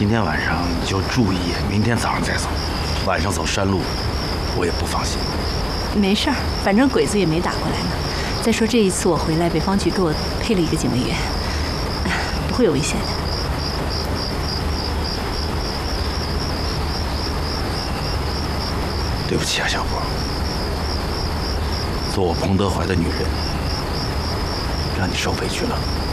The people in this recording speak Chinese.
今天晚上你就住一夜，明天早上再走。晚上走山路，我也不放心。 没事儿，反正鬼子也没打过来呢。再说这一次我回来，北方局给我配了一个警卫员，不会有危险的。 对不起啊，小波，做我彭德怀的女人，让你受委屈了。